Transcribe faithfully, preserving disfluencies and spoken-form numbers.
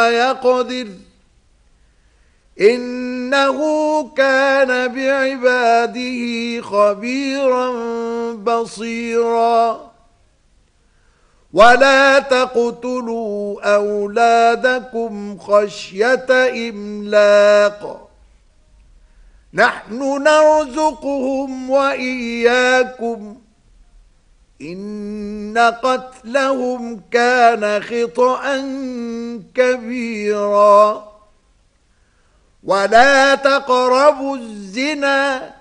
يقدر إنه كان بعباده خبيرا بصيرا. ولا تقتلوا أولادكم خشية إملاق نحن نرزقهم وإياكم إن قتلهم كان خطأ كبيرا. ولا تقربوا الزنا